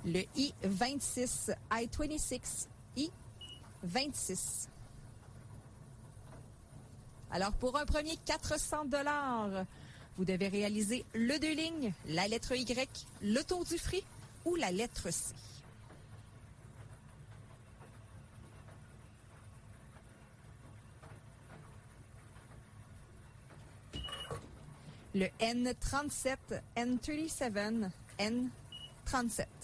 Le I-26, I-26, I-26. Alors, pour un premier 400 $, vous devez réaliser le 2 lignes, la lettre Y, le tour du fruit ou la lettre C. Le N37, N37, N37.